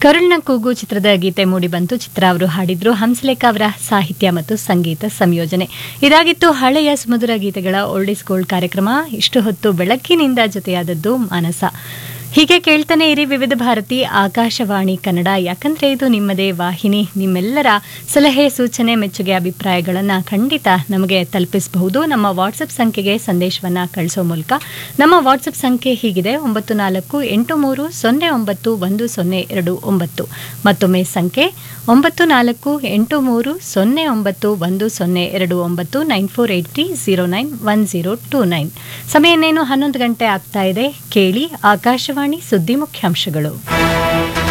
ಕರುಳ್ನ ಕೂಗು ಚಿತ್ರದ ಗೀತೆ ಮೂಡಿಬಂತು. ಚಿತ್ರ ಅವರು ಹಾಡಿದ್ರು. ಹಂಸಲೇಖ ಅವರ ಸಾಹಿತ್ಯ ಮತ್ತು ಸಂಗೀತ ಸಂಯೋಜನೆ. ಇದಾಗಿತ್ತು ಹಳೆಯ ಸುಮಧುರ ಗೀತೆಗಳ ಓಲ್ಡ್ ಇಸ್ ಗೋಲ್ಡ್ ಕಾರ್ಯಕ್ರಮ. ಇಷ್ಟು ಹೊತ್ತು ಬೆಳಕಿನಿಂದ ಜೊತೆಯಾದದ್ದು ಮಾನಸ. ಹೀಗೆ ಕೇಳ್ತಾನೆ ಇರಿ ವಿವಿಧ ಭಾರತಿ ಆಕಾಶವಾಣಿ ಕನ್ನಡ. ಯಾಕಂದ್ರೆ ಇದು ನಿಮ್ಮದೇ ವಾಹಿನಿ. ನಿಮ್ಮೆಲ್ಲರ ಸಲಹೆ, ಸೂಚನೆ, ಮೆಚ್ಚುಗೆ, ಅಭಿಪ್ರಾಯಗಳನ್ನು ಖಂಡಿತ ನಮಗೆ ತಲುಪಿಸಬಹುದು ನಮ್ಮ ವಾಟ್ಸಪ್ ಸಂಖ್ಯೆಗೆ ಸಂದೇಶವನ್ನು ಕಳಿಸೋ ಮೂಲಕ. ನಮ್ಮ ವಾಟ್ಸಪ್ ಸಂಖ್ಯೆ ಹೀಗಿದೆ: 9483091029. ಮತ್ತೊಮ್ಮೆ ಸಂಖ್ಯೆ 9483091029 9483091029. ಸಮಯ ಇನ್ನೇನು 11 ಗಂಟೆ ಆಗ್ತಾ ಇದೆ. ಕೇಳಿ ಆಕಾಶವಾಣಿ ಸುದ್ದಿ ಮುಖ್ಯಾಂಶಗಳು.